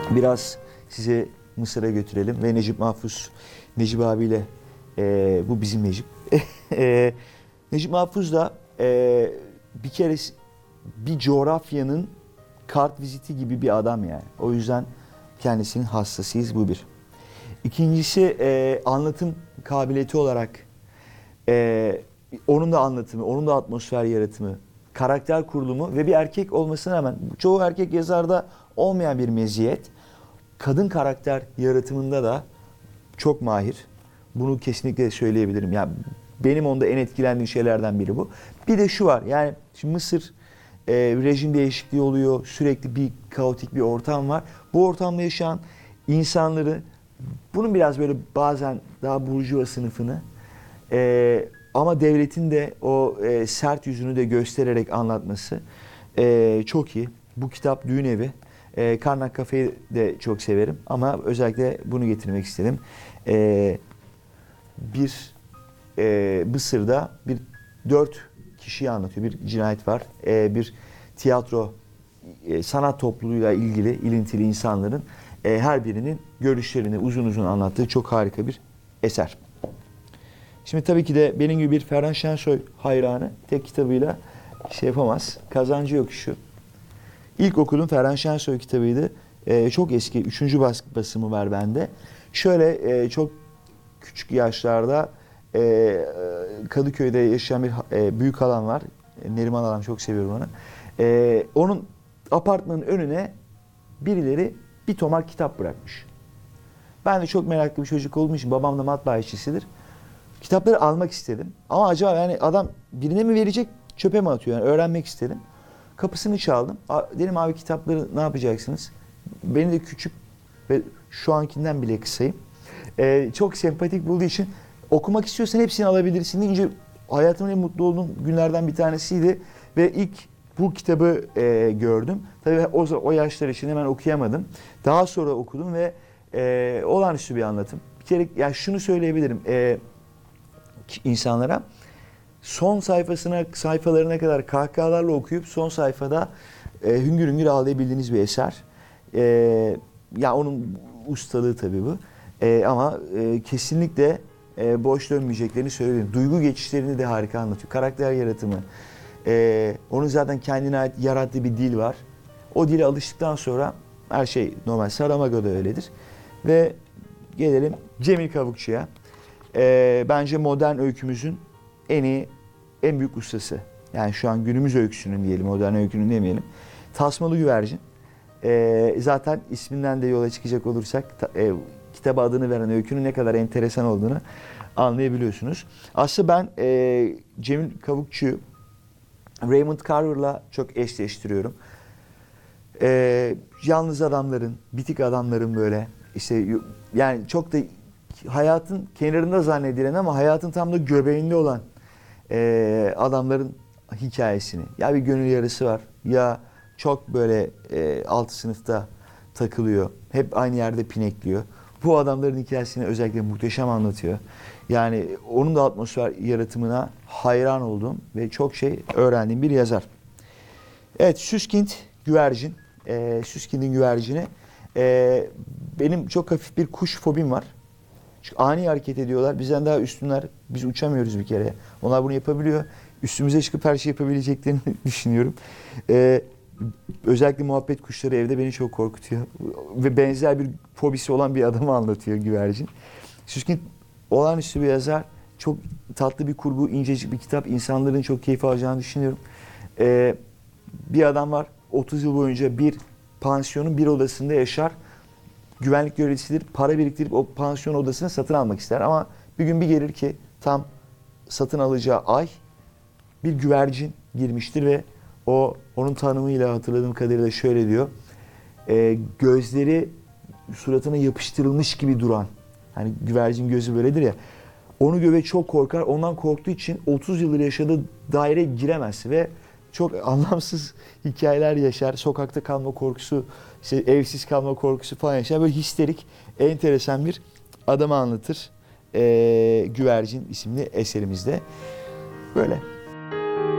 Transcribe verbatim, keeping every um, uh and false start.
biraz size Mısır'a götürelim ve Necip Mahfuz, Necip abiyle, e, bu bizim Necip. e, Necip Mahfuz da e, bir kere bir coğrafyanın kart viziti gibi bir adam yani. O yüzden kendisinin hastasıyız, bu bir. İkincisi e, anlatım kabiliyeti olarak e, onun da anlatımı, onun da atmosfer yaratımı, karakter kurulumu ve bir erkek olmasına rağmen çoğu erkek yazarda olmayan bir meziyet. Kadın karakter yaratımında da çok mahir. Bunu kesinlikle söyleyebilirim. Yani benim onda en etkilendiğim şeylerden biri bu. Bir de şu var. Yani şimdi Mısır e, rejim değişikliği oluyor. Sürekli bir kaotik bir ortam var. Bu ortamda yaşayan insanları, bunun biraz böyle bazen daha burjuva sınıfını e, ama devletin de o e, sert yüzünü de göstererek anlatması e, çok iyi. Bu kitap Düğün Evi. E, Karnak Kafe'yi de çok severim ama özellikle bunu getirmek istedim. E, bir e, Mısır'da bir dört kişiyi anlatıyor. Bir cinayet var. E, bir tiyatro e, sanat topluluğuyla ilgili ilintili insanların e, her birinin görüşlerini uzun uzun anlattığı çok harika bir eser. Şimdi tabii ki de benim gibi bir Ferhan Şensoy hayranı tek kitabıyla şey yapamaz. Kazancı yok şu. İlk okuduğum Ferhan Şensoy kitabıydı. Ee, çok eski. Üçüncü bas basımı var bende. Şöyle e, çok küçük yaşlarda e, Kadıköy'de yaşayan bir e, büyük halam var. Neriman halam, çok seviyorum onu. E, onun apartmanın önüne birileri bir tomar kitap bırakmış. Ben de çok meraklı bir çocuk olduğum için, babam da matbaa işçisidir. Kitapları almak istedim. Ama acaba yani adam birine mi verecek, çöpe mi atıyor? Yani öğrenmek istedim. Kapısını çaldım. Dedim abi, kitapları ne yapacaksınız? Beni de küçük ve şu ankinden bile kısayım. Ee, çok sempatik bulduğu için, okumak istiyorsan hepsini alabilirsin deyince hayatımın en mutlu olduğum günlerden bir tanesiydi. Ve ilk bu kitabı e, gördüm. Tabii o, o yaşlar için hemen okuyamadım. Daha sonra okudum ve e, olağanüstü bir anlatım. Bir kere yani şunu söyleyebilirim e, insanlara. Son sayfasına, sayfalarına kadar kahkahalarla okuyup son sayfada e, hüngür hüngür ağlayabildiğiniz bir eser. E, ya onun ustalığı tabii bu. E, ama e, kesinlikle e, boş dönmeyeceklerini söyleyeyim. Duygu geçişlerini de harika anlatıyor. Karakter yaratımı. E, onun zaten kendine ait yarattığı bir dil var. O dile alıştıktan sonra her şey normal. Saramago da öyledir. Ve gelelim Cemil Kavukçu'ya. E, bence modern öykümüzün en iyi, en büyük ustası. Yani şu an günümüz öyküsünün diyelim, modern öykünün demeyelim. Tasmalı Güvercin. Ee, zaten isminden de yola çıkacak olursak ta, e, kitaba adını veren öykünün ne kadar enteresan olduğunu anlayabiliyorsunuz. Aslında ben e, Cemil Kavukçu'yu Raymond Carver'la çok eşleştiriyorum. E, yalnız adamların, bitik adamların böyle işte yani çok da hayatın kenarında zannedilen ama hayatın tam da göbeğinde olan e, adamların hikayesini. Ya bir gönül yarısı var, ya çok böyle e, alt sınıfta takılıyor. Hep aynı yerde pinekliyor. Bu adamların hikayesini özellikle muhteşem anlatıyor. Yani onun da atmosfer yaratımına hayran olduğum ve çok şey öğrendiğim bir yazar. Evet, Süskind Güvercin. E, Süskind'in Güvercini. E, benim çok hafif bir kuş fobim var. Çünkü ani hareket ediyorlar. Bizden daha üstünler. Biz uçamıyoruz bir kere. Onlar bunu yapabiliyor. Üstümüze çıkıp her şey yapabileceklerini düşünüyorum. Ee, özellikle muhabbet kuşları evde beni çok korkutuyor. Ve benzer bir fobisi olan bir adamı anlatıyor Güvercin. Süskind olağanüstü bir yazar. Çok tatlı bir kurgu, incecik bir kitap. İnsanların çok keyif alacağını düşünüyorum. Ee, bir adam var. otuz yıl boyunca bir pansiyonun bir odasında yaşar. Güvenlik görevlisidir. Para biriktirip o pansiyon odasını satın almak ister. Ama bir gün bir gelir ki tam satın alacağı ay bir güvercin girmiştir ve o onun tanımıyla hatırladığım kadarıyla şöyle diyor. E, gözleri suratına yapıştırılmış gibi duran. Hani güvercin gözü böyledir ya. Onu göre çok korkar. Ondan korktuğu için otuz yıldır yaşadığı daireye giremez ve çok anlamsız hikayeler yaşar. Sokakta kalma korkusu, işte evsiz kalma korkusu falan yaşar. Böyle histerik, enteresan bir adamı anlatır. Ee, Güvercin isimli eserimizde. Böyle.